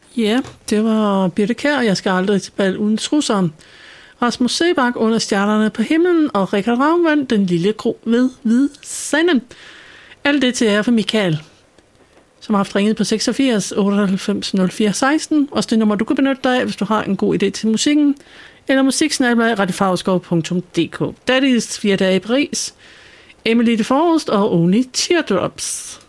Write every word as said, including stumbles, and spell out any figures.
Ja, det var Birthe Kjær, og jeg skal aldrig til bal uden trusser. Rasmus Seebach under stjernerne på himlen, og Richard Ragnvald, den lille gro ved hvide sande. Alt det til ære for Michael, som har haft ringet på seksogfirs otteoghalvfems nul fire seksten. Også det nummer, du kan benytte dig af, hvis du har en god idé til musikken. Eller musiksnabel-a radiofarveskov punktum d k. Daddy's fire dage i Paris. Emily de Forest og Only Teardrops.